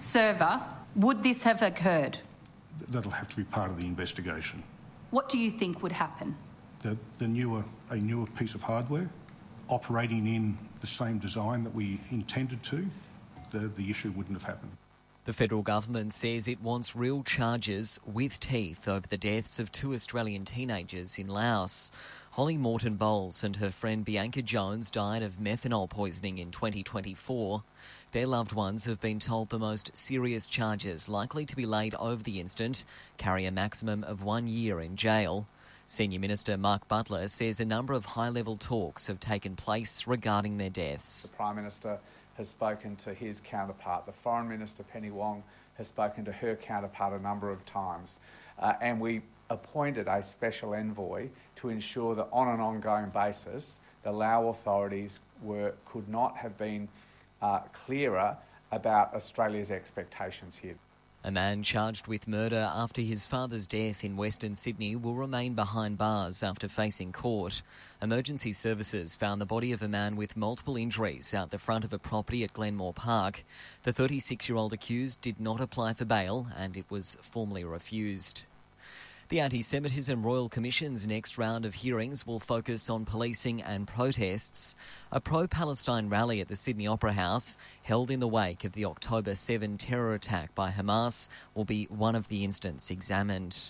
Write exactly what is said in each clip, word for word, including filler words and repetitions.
server, would this have occurred? That'll have to be part of the investigation. What do you think would happen? The, the newer, a newer piece of hardware operating in the same design that we intended to, the, the issue wouldn't have happened. The federal government says it wants real charges with teeth over the deaths of two Australian teenagers in Laos. Holly Morton Bowles and her friend Bianca Jones died of methanol poisoning in twenty twenty-four. Their loved ones have been told the most serious charges likely to be laid over the incident carry a maximum of one year in jail. Senior Minister Mark Butler says a number of high-level talks have taken place regarding their deaths. The Prime Minister has spoken to his counterpart. The Foreign Minister, Penny Wong, has spoken to her counterpart a number of times. Uh, and we appointed a special envoy to ensure that on an ongoing basis, the Lao authorities were could not have been uh, clearer about Australia's expectations here. A man charged with murder after his father's death in Western Sydney will remain behind bars after facing court. Emergency services found the body of a man with multiple injuries out the front of a property at Glenmore Park. The thirty-six-year-old accused did not apply for bail and it was formally refused. The Anti-Semitism Royal Commission's next round of hearings will focus on policing and protests. A pro-Palestine rally at the Sydney Opera House, held in the wake of the October seventh terror attack by Hamas, will be one of the incidents examined.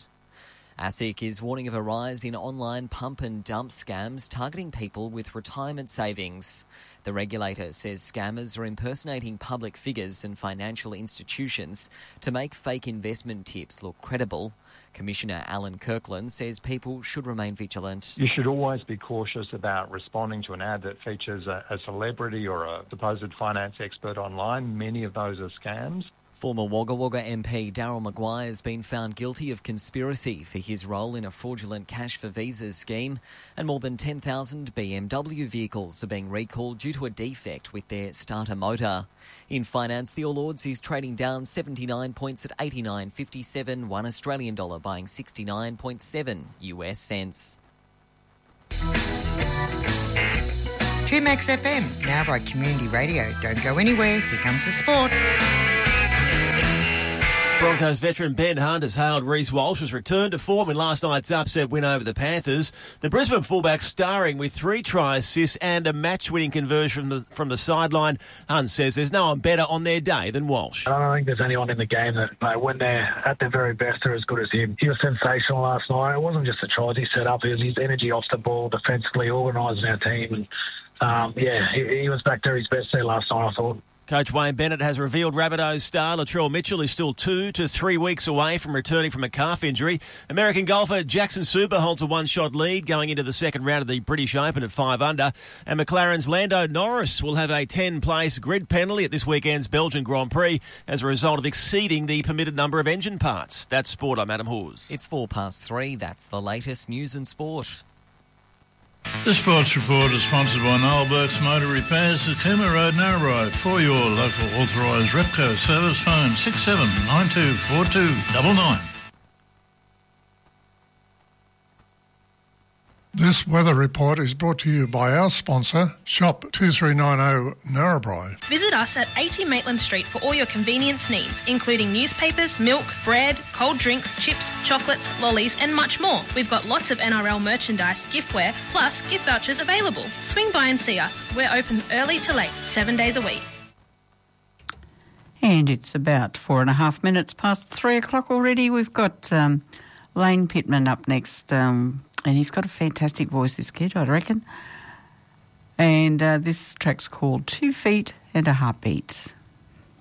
ASIC is warning of a rise in online pump and dump scams targeting people with retirement savings. The regulator says scammers are impersonating public figures and financial institutions to make fake investment tips look credible. Commissioner Alan Kirkland says people should remain vigilant. You should always be cautious about responding to an ad that features a, a celebrity or a supposed finance expert online. Many of those are scams. Former Wagga Wagga M P Daryl Maguire has been found guilty of conspiracy for his role in a fraudulent cash for visas scheme, and more than ten thousand B M W vehicles are being recalled due to a defect with their starter motor. In finance, the All Ords is trading down seventy-nine points at eighty-nine fifty-seven, one Australian dollar buying sixty-nine point seven U S cents. two Max F M, now by Community Radio. Don't go anywhere, here comes the sport. Broncos veteran Ben Hunt has hailed Reece Walsh's return to form in last night's upset win over the Panthers. The Brisbane fullback starring with three try assists and a match-winning conversion from the, from the sideline. Hunt says there's no one better on their day than Walsh. I don't think there's anyone in the game that, you know, when they're at their very best, they're as good as him. He was sensational last night. It wasn't just the tries he set up. It was his energy off the ball, defensively organising our team. And um, yeah, he, he was back to his best there last night, I thought. Coach Wayne Bennett has revealed Rabbitohs star Latrell Mitchell is still two to three weeks away from returning from a calf injury. American golfer Jackson Super holds a one-shot lead going into the second round of the British Open at five under. And McLaren's Lando Norris will have a ten-place grid penalty at this weekend's Belgian Grand Prix as a result of exceeding the permitted number of engine parts. That's sport. I'm Adam Hawes. It's four past three. That's the latest news and sport. The Sports Report is sponsored by Noel Burt's Motor Repairs at Cooma Road, Narrabri. For your local authorised Repco service, phone six seven nine two four two nine nine. This weather report is brought to you by our sponsor, Shop two three nine zero Narrabri. Visit us at eighty Maitland Street for all your convenience needs, including newspapers, milk, bread, cold drinks, chips, chocolates, lollies and much more. We've got lots of N R L merchandise, giftware, plus gift vouchers available. Swing by and see us. We're open early to late, seven days a week. And it's about four and a half minutes past three o'clock already. We've got um, Lane Pittman up next. Um, And he's got a fantastic voice, this kid, I reckon. And uh, this track's called Two Feet and a Heartbeat.